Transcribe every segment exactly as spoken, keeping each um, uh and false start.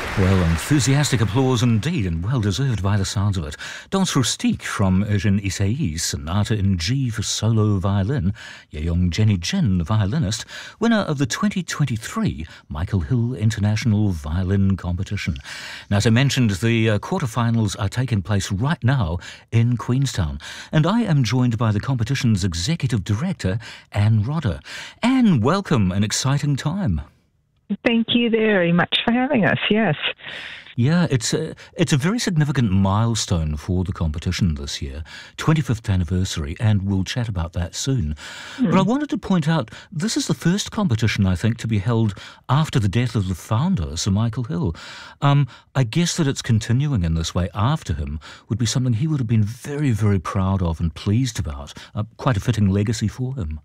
Well, enthusiastic applause indeed, and well-deserved by the sounds of it. Danse Rustique from Eugène Issai's Sonata in G for solo violin, Yeong Jenny Jin, the violinist, winner of the twenty twenty-three Michael Hill International Violin Competition. Now, as I mentioned, the uh, quarterfinals are taking place right now in Queenstown, and I am joined by the competition's executive director, Anne Rodder. Anne, welcome, an exciting time. Thank you very much for having us, yes. Yeah, it's a, it's a very significant milestone for the competition this year, twenty-fifth anniversary, and we'll chat about that soon. Hmm. But I wanted to point out, this is the first competition, I think, to be held after the death of the founder, Sir Michael Hill. Um, I guess that it's continuing in this way after him would be something he would have been very, very proud of and pleased about, uh, quite a fitting legacy for him.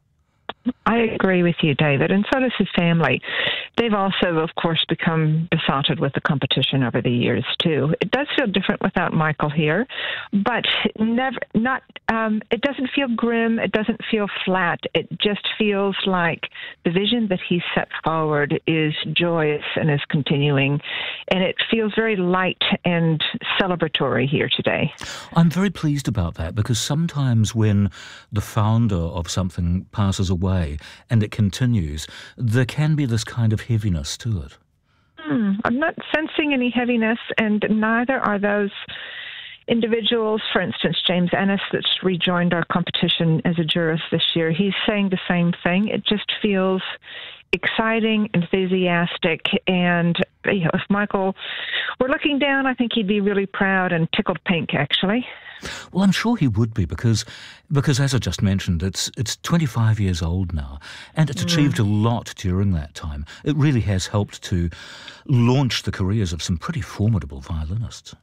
I agree with you, David, and so does his family. They've also, of course, become besotted with the competition over the years, too. It does feel different without Michael here, but never, not. Um, it doesn't feel grim. It doesn't feel flat. It just feels like the vision that he set forward is joyous and is continuing, and it feels very light and celebratory here today. I'm very pleased about that, because sometimes when the founder of something passes away and it continues, there can be this kind of heaviness to it. Hmm, I'm not sensing any heaviness, and neither are those individuals. For instance, James Ennis, that's rejoined our competition as a jurist this year, he's saying the same thing. It just feels exciting, enthusiastic, and you know, if Michael were looking down, I think he'd be really proud and tickled pink, actually. Well, I'm sure he would be, because, because as I just mentioned, it's it's twenty-five years old now, and it's mm. achieved a lot during that time. It really has helped to launch the careers of some pretty formidable violinists.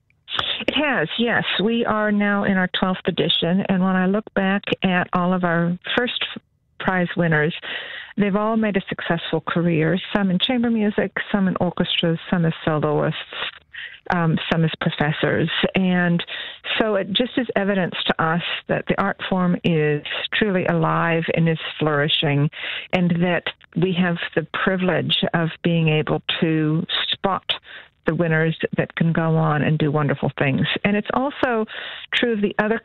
It has, yes. We are now in our twelfth edition, and when I look back at all of our first prize winners, they've all made a successful career, some in chamber music, some in orchestras, some as soloists, um, some as professors. And so it just is evidence to us that the art form is truly alive and is flourishing, and that we have the privilege of being able to spot the winners that can go on and do wonderful things. And it's also true of the other